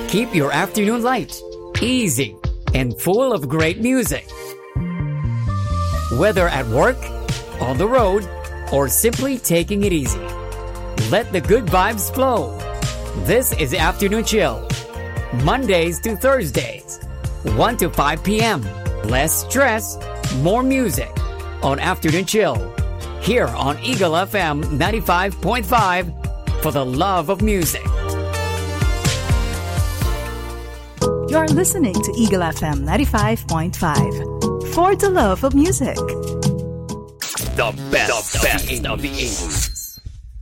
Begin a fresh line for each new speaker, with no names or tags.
Keep your afternoon light, easy, and full of great music. Whether at work, on the road, or simply taking it easy, let the good vibes flow. This is Afternoon Chill, Mondays to Thursdays, 1 to 5 p.m. Less stress, more music on Afternoon Chill, here on Eagle FM 95.5 for the love of music.
You're listening to Eagle FM 95.5 for the love of music.
The best of the 80s.